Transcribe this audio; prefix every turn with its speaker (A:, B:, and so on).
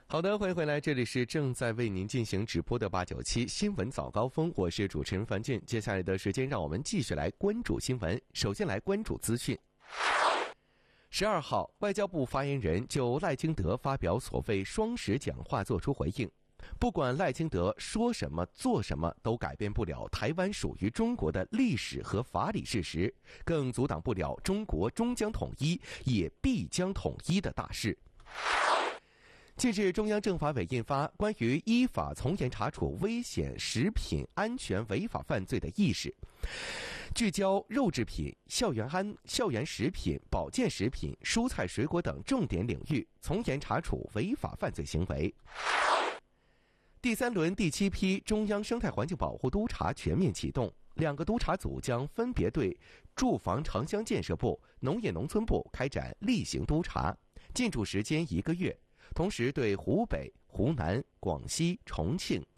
A: 好的，欢迎回来，这里是正在为您进行直播的897新闻早高峰，我是主持人樊俊。接下来的时间，让我们继续来关注新闻。首先来关注资讯。12号，外交部发言人就赖清德发表所谓双十讲话作出回应。不管赖清德说什么做什么，都改变不了台湾属于中国的历史和法理事实，更阻挡不了中国终将统一，也必将统一的大势。近日，中央政法委印发关于依法从严查处危险食品安全违法犯罪的议事，聚焦肉制品、校园食品、保健食品、蔬菜水果等重点领域，从严查处违法犯罪行为。第3轮第7批中央生态环境保护督察全面启动，2个督察组将分别对住房城乡建设部、农业农村部开展例行督查，进驻时间1个月。同时对湖北、湖南、广西、重庆、